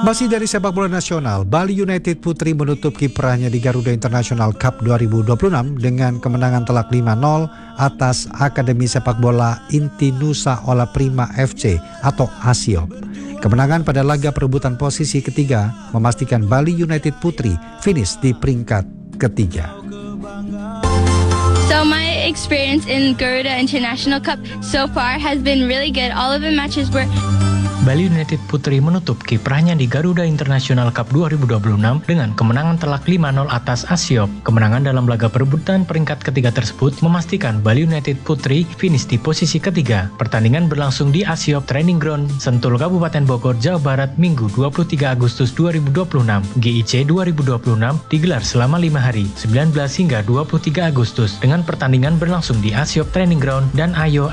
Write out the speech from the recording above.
Masih dari sepak bola nasional, Bali United Putri menutup kiprahnya di Garuda International Cup 2026 dengan kemenangan telak 5-0 atas Akademi Sepak Bola Inti Nusa Ola Prima FC atau ASIOP. Kemenangan pada laga perebutan posisi ketiga memastikan Bali United Putri finish di peringkat ketiga. So my experience in Garuda International Cup so far has been really good. All of the matches were Bali United Putri menutup kiprahnya di Garuda International Cup 2026 dengan kemenangan telak 5-0 atas ASIOP. Kemenangan dalam laga perebutan peringkat ketiga tersebut memastikan Bali United Putri finish di posisi ketiga. Pertandingan berlangsung di ASIOP Training Ground, Sentul, Kabupaten Bogor, Jawa Barat, Minggu 23 Agustus 2026. GIC 2026 digelar selama 5 hari, 19 hingga 23 Agustus, dengan pertandingan berlangsung di ASIOP Training Ground dan AYO